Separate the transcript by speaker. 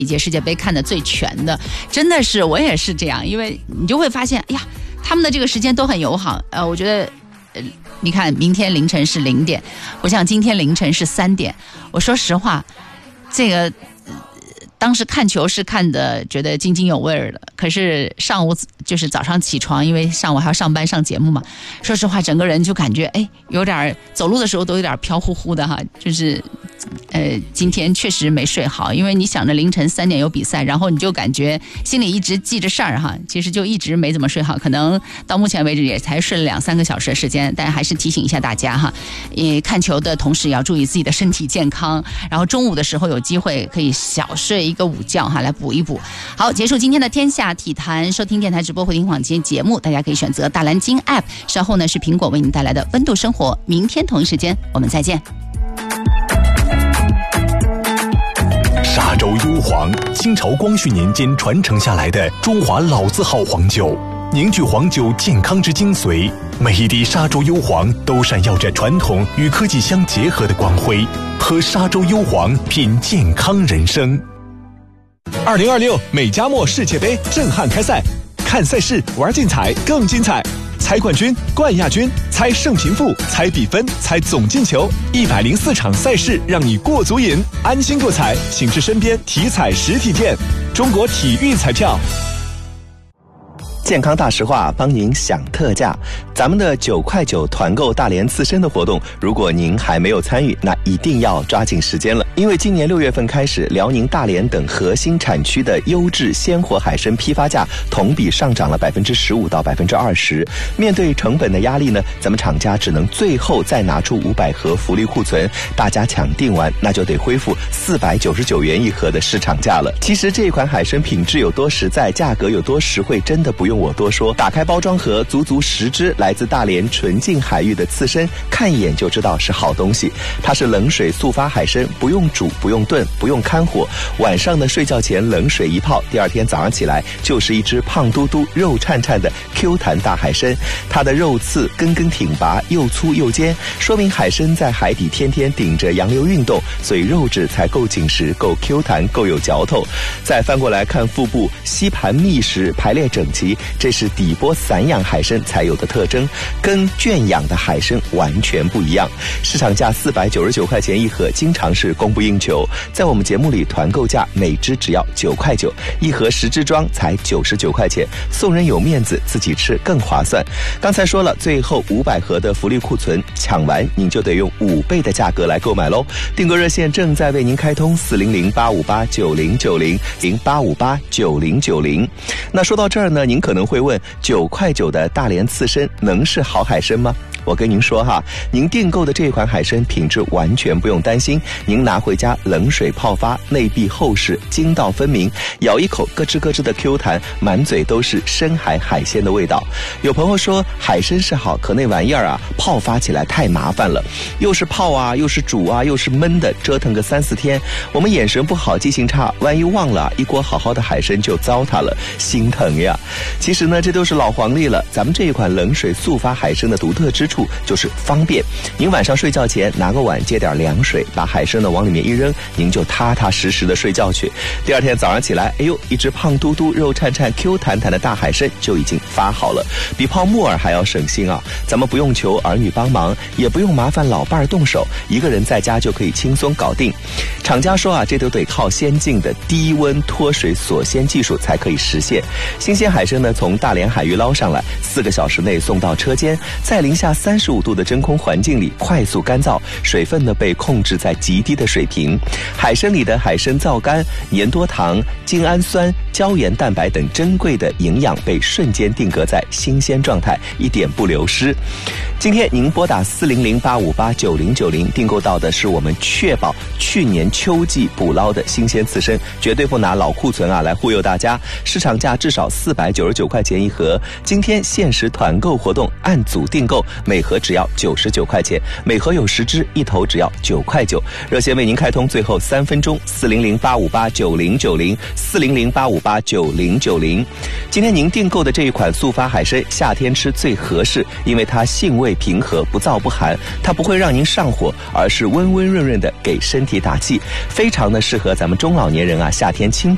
Speaker 1: 一届世界杯看得最全的，真的是我也是这样，因为你就会发现，哎呀，他们的这个时间都很友好。我觉得，你看明天凌晨是0点，我想今天凌晨是3点。我说实话，这个。当时看球是看的觉得津津有味儿的，可是上午就是早上起床，因为上午还要上班上节目嘛，说实话整个人就感觉有点走路的时候都有点飘忽忽的哈，就是今天确实没睡好，因为你想着凌晨3点有比赛，然后你就感觉心里一直记着事儿哈，其实就一直没怎么睡好，可能到目前为止也才睡了2-3个小时的时间，但还是提醒一下大家哈，看球的同时也要注意自己的身体健康，然后中午的时候有机会可以小睡一个午觉哈，来补一补。好，结束今天的天下体坛，收听电台直播回听坊间节目，大家可以选择大蓝鲸 App， 稍后呢是苹果为您带来的温度生活，明天同一时间我们再见。
Speaker 2: 沙洲幽黄，清朝光绪年间传承下来的中华老字号黄酒，凝聚黄酒健康之精髓，每一滴沙洲幽黄都闪耀着传统与科技相结合的光辉。喝沙洲幽黄，品健康人生。
Speaker 3: 2026美加墨世界杯震撼开赛，看赛事，玩竞彩更精彩。猜冠军、冠亚军，猜胜平负，猜比分，猜总进球，104场赛事让你过足瘾。安心购彩，请至身边体彩实体店。中国体育彩票。
Speaker 4: 健康大实话帮您享特价，咱们的9块9团购大连刺身的活动，如果您还没有参与，那一定要抓紧时间了。因为今年6月份开始，辽宁大连等核心产区的优质鲜活海参批发价同比上涨了15%到20%。面对成本的压力呢，咱们厂家只能最后再拿出500盒福利库存，大家抢订完那就得恢复499元一盒的市场价了。其实这一款海参品质有多实在，价格有多实惠，真的不用我多说。打开包装盒，足10只来自大连纯净海域的刺身，看一眼就知道是好东西。它是冷水速发海参，不用煮，不用炖，不用看火，晚上呢睡觉前冷水一泡，第二天早上起来就是一只胖嘟嘟、肉颤颤的 Q 弹大海参。它的肉刺根根挺拔，又粗又尖，说明海参在海底天天顶着洋流运动，所以肉质才够紧实，够 Q 弹，够有嚼头。再翻过来看腹部，吸盘密实，排列整齐，这是底波散养海参才有的特征，跟圈养的海参完全不一样。市场价499块钱一盒，经常是供不应求。在我们节目里，团购价每只只要9块9，一盒10只装才99块钱，送人有面子，自己吃更划算。刚才说了，最后500盒的福利库存，抢完您就得用5倍的价格来购买喽。订购热线正在为您开通，400-858-9090，0858-9090。那说到这儿呢，您可能会问，9块9的大连刺身能是好海参吗？我跟您说哈，您订购的这款海参品质完全不用担心，您拿回家冷水泡发，内壁厚实，筋道分明，咬一口咯吱咯吱的 Q 弹，满嘴都是深海海鲜的味道。有朋友说海参是好，可那玩意儿啊，泡发起来太麻烦了，又是泡啊，又是煮啊，又是焖的，折腾个3-4天，我们眼神不好，记性差，万一忘了，一锅好好的海参就糟蹋了，心疼呀。其实呢，这都是老黄历了，咱们这一款冷水速发海参的独特之处就是方便。您晚上睡觉前拿个碗接点凉水，把海参呢往里面一扔，您就踏踏实实的睡觉去。第二天早上起来，哎呦，一只胖嘟嘟、肉颤颤、Q 弹弹的大海参就已经发好了，比泡木耳还要省心啊！咱们不用求儿女帮忙，也不用麻烦老伴儿动手，一个人在家就可以轻松搞定。厂家说啊，这都得靠先进的低温脱水锁鲜技术才可以实现。新鲜海参呢，从大连海域捞上来，4个小时内送到车间，在零下35度的真空环境里快速干燥，水分呢被控制在极低的水平。海参里的海参皂苷、粘多糖、精氨酸、胶原蛋白等珍贵的营养被瞬间定格在新鲜状态，一点不流失。今天您拨打400-858-9090订购到的是我们确保去年秋季捕捞的新鲜刺参，绝对不拿老库存啊来忽悠大家。市场价至少499块钱一盒，今天限时团购活动，按组订购，每盒只要99块钱，每盒有10只，一头只要9块9。热线为您开通最后3分钟，400-858-9090，400-858-9090。今天您订购的这一款速发海参，夏天吃最合适，因为它性味平和，不燥不寒，它不会让您上火，而是温温润润的给身体打气，非常的适合咱们中老年人啊，夏天清